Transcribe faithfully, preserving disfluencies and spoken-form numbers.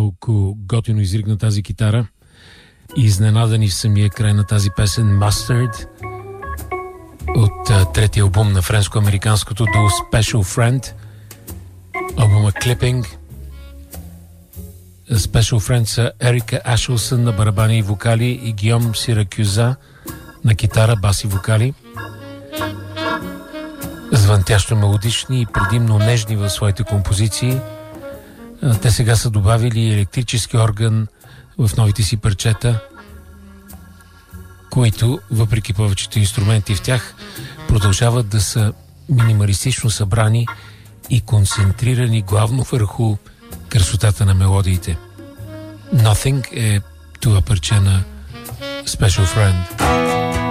колко готино изригна тази китара. Изненадани в самия край на тази песен Mustard от а, третия албум на френско-американското дуо Special Friend, албума Clipping. Special Friend са Ерика Ашелсън на барабани и вокали и Гиом Сиракюза на китара, бас и вокали. Звънтящо мелодични и предимно нежни в своите композиции. Те сега са добавили електрически орган в новите си парчета, които, въпреки повечето инструменти в тях, продължават да са минималистично събрани и концентрирани главно върху красотата на мелодиите. Nothing е това парче на Special Friend.